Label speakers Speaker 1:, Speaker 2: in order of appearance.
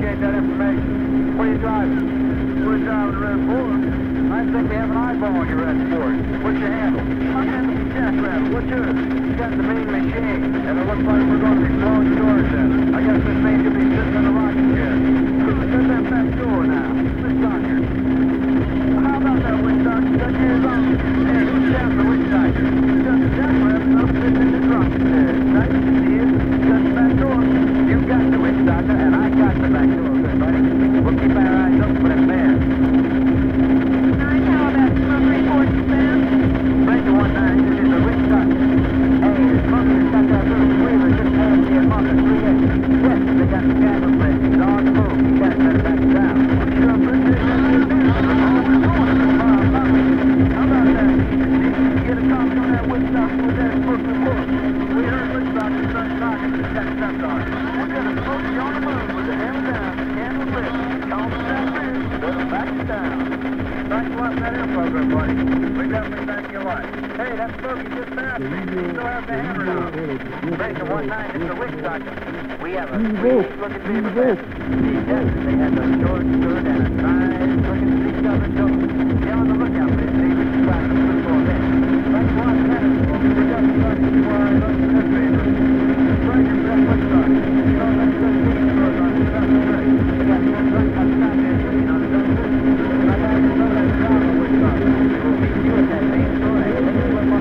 Speaker 1: appreciate that information. What are you driving? We're driving a Red Ford. I think they have an eyeball on your Red Ford. What's your handle? My handle's a Jackrabbit. What's yours? You got the main machine, and it looks like we're going to be blowing doors in. I guess this thing could be sitting in a rocking chair. There's that back door now. Witch doctor. How about that witch doctor? Got yours on. Hey, who's down the witch doctor? Just a Jackrabbit up sitting in the rocking chair. Now you can see it. Got the back door. You got the witch doctor, and I got the back door. Good, buddy. We'll keep our eyes open for that man.
Speaker 2: How about smoke reports, Sam?
Speaker 1: Breaker 19, this is the witch doctor. Hey, the smoker's got that little squealer just past the apartment 38. Yes, they got the camera plate. He's on the move. You guys better back it down. Sure appreciate that good news. How about that? You get a copy on that witch doctor with that smoke report. We heard witch doctor started knocking and got stepped on. We're gonna smoke you on the move with the hammer down, candle lit. Call the down here, better back it down. Thanks a lot for that info, good buddy. We definitely thank you a lot. Hey, that smoky just passed me. You still have the hammer down. Breaker 19, it's the witch doctor. We have a sweet-looking beaver bed. Yes, they had a short skirt and a nice-looking seat-cover coat. Be on the lookout for this, David. You got the football there. Thanks a lot for that info. We definitely thank you for our